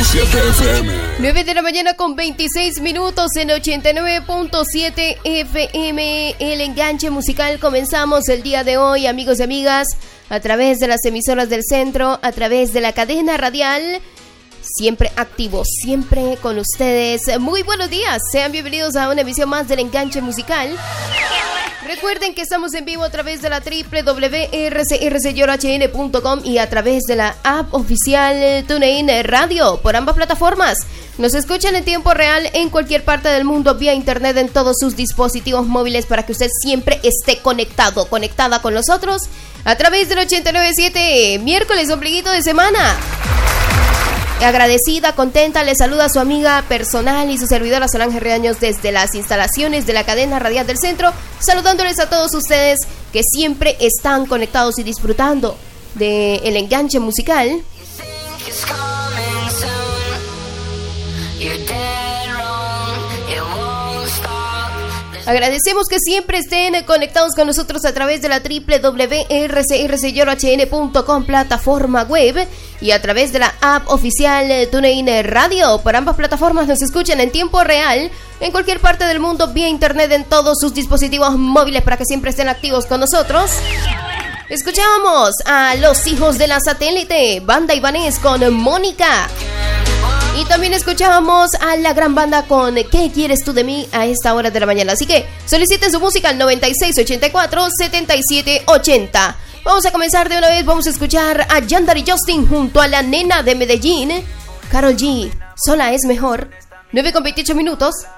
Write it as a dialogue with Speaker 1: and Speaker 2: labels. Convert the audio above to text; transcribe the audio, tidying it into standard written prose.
Speaker 1: 9 de la mañana con 26 minutos en 89.7 FM. El enganche musical. Comenzamos el día de hoy, amigos y amigas, a través de las emisoras del centro, a través de la cadena radial. Siempre activos, siempre con ustedes. Muy buenos días, sean bienvenidos a una emisión más del enganche musical. Recuerden que estamos en vivo a través de la www.rcrcyorhn.com y a través de la app oficial TuneIn Radio por ambas plataformas. Nos escuchan en tiempo real en cualquier parte del mundo vía internet en todos sus dispositivos móviles para que usted siempre esté conectada con nosotros a través del 89.7, miércoles, ombliguito de semana. Agradecida, contenta, le saluda a su amiga personal y su servidora Solange Reaños desde las instalaciones de la cadena radial del centro, saludándoles a todos ustedes que siempre están conectados y disfrutando del enganche musical. Agradecemos que siempre estén conectados con nosotros a través de la www.rcrcyorhn.com plataforma web y a través de la app oficial TuneIn Radio. Por ambas plataformas nos escuchan en tiempo real en cualquier parte del mundo vía internet en todos sus dispositivos móviles para que siempre estén activos con nosotros. Escuchamos a Los Hijos de la Satélite, Banda Ibanez con Mónica. Y también escuchábamos a la gran banda con ¿Qué quieres tú de mí? A esta hora de la mañana. Así que soliciten su música al 9684-7780. Vamos a comenzar de una vez. Vamos a escuchar a Yandar y Justin junto a la nena de Medellín, Karol G. Sola es mejor. 9:28 minutos.